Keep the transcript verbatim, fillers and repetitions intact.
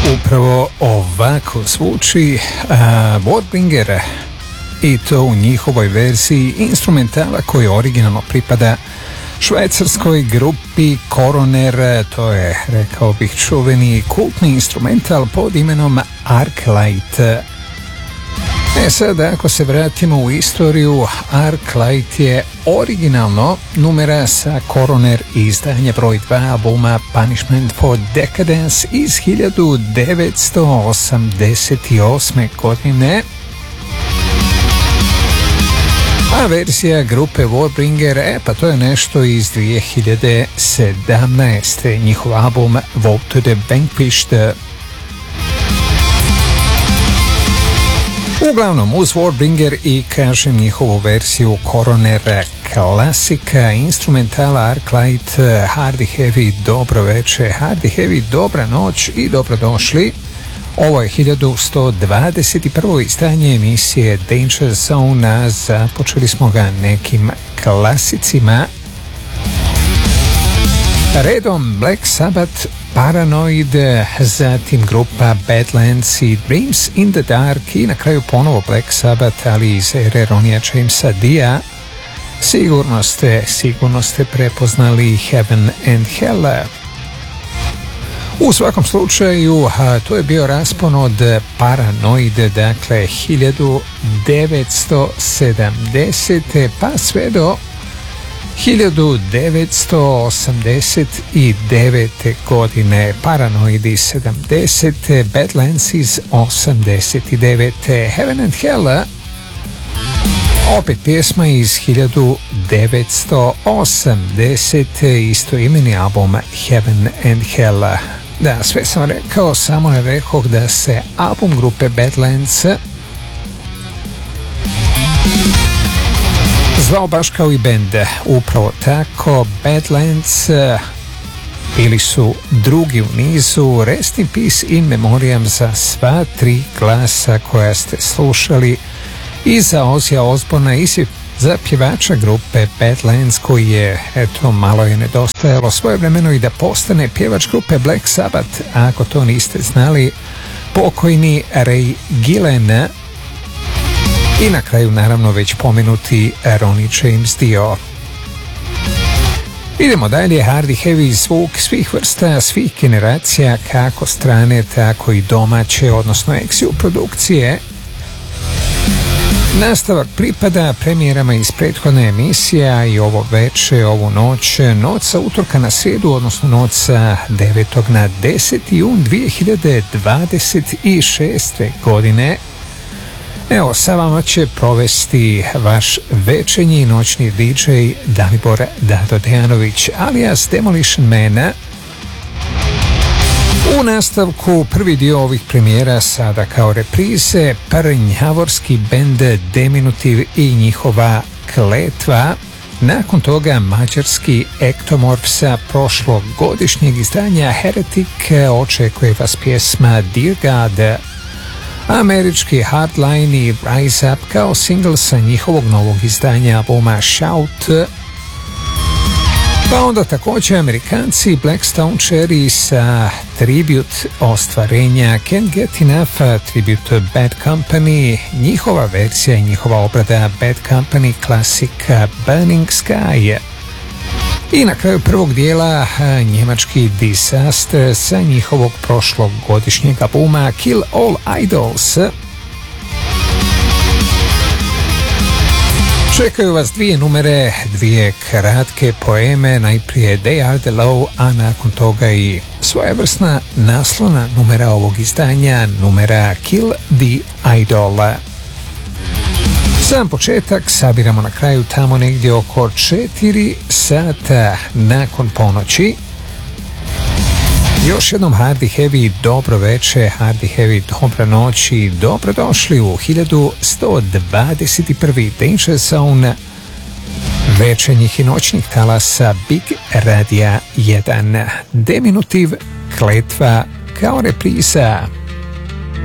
Upravo ovako zvuči uh, Warbringer i to u njihovoj verziji instrumentala koji originalno pripada švajcarskoj grupi Coroner. To je, rekao bih, čuveni kultni instrumental pod imenom Arclight. E sad, ako se vratimo u istoriju, Arclight je originalno numera sa Coroner izdanja broj dva albuma Punishment for Decadence iz hiljadu devetsto osamdeset osme. godine, a verzija grupe Warbringer, e pa to je nešto iz dvije hiljade sedamnaeste. njihov album Walk to the Vanquished. Uglavnom, uz Warbringer i, kažem, njihovu verziju Coroner klasika, instrumentala Arclight, Hardy Heavy, dobro veče, Hardy Heavy, dobra noć i dobrodošli. Ovo je hiljadu sto dvadeset prvo izdanje emisije Danger Zone, a započeli smo ga nekim klasicima. Redom Black Sabbath, Paranoid, zatim grupa Badlands i Dreams in the Dark i na kraju ponovo Black Sabbath, ali iz ere Ronija Jamesa Dia. Sigurno ste, sigurno ste prepoznali Heaven and Hell. U svakom slučaju, to je bio raspon od Paranoid, dakle hiljadu devetsto sedamdesete pa sve do hiljadu devetsto osamdeset devete. godine. Paranoid iz sedamdesete. Badlands iz osamdeset devete. Heaven and Hell, opet pjesma iz hiljadu devetsto osamdesete. istoimeni album Heaven and Hell. Da, sve sam rekao, samo ne rekao da se album grupe Badlands zvao baš kao i bend. Upravo tako, Badlands bili su drugi u nizu. Rest in peace in memoriam za sva tri glasa koja ste slušali, i za Ozija Osborna i za pjevača grupe Badlands, koji je, eto, malo je nedostajalo svojevremeno i da postane pjevač grupe Black Sabbath, ako to niste znali, pokojni Ray Gillen. I na kraju, naravno, već pomenuti Ronnie James Dio. Idemo dalje, Hardy Heavy zvuk svih vrsta, svih generacija, kako strane, tako i domaće, odnosno eksiju produkcije. Nastavak pripada premijerama iz prethodne emisije i ovo veče, ovu noć, noć sa utorka na srijedu, odnosno noć sa devetog na deseti jun dvije hiljade dvadeset šeste. godine. Evo, sa vama će provesti vaš večernji i noćni di džej Dalibor Dado Dejanović, alias Demolition Man. U nastavku prvi dio ovih premijera, sada kao reprize, prnjavorski bend Deminutiv i njihova Kletva. Nakon toga mađarski Ektomorf sa prošlogodišnjeg izdanja Heretic, očekuje vas pjesma Dear God. Američki Hardline i Rise Up kao single sa njihovog novog izdanja albuma Shout. Pa onda također Amerikanci Blackstone Cherry sa tribute ostvarenja Can't Get Enough, tribute Bad Company, njihova verzija i njihova obrada Bad Company klasika Burning Sky. I na kraju prvog dijela njemački Disaster sa njihovog prošlogodišnjeg albuma Kill All Idols. Čekaju vas dvije numere, dvije kratke poeme, najprije They Are The Low, a nakon toga i svojevrsna naslona numera ovog izdanja, numera Kill The Idol. Sam početak sabiramo na kraju tamo negdje oko četiri sata nakon ponoći. Još jednom Hardy Heavy, dobro veče, Hardy Heavy, dobra noć i dobrodošli u hiljadu sto dvadeset prvi. Danger Zone, večernjih i noćnih talasa Big Radija jedan. Deminutiv, Kletva kao repriza.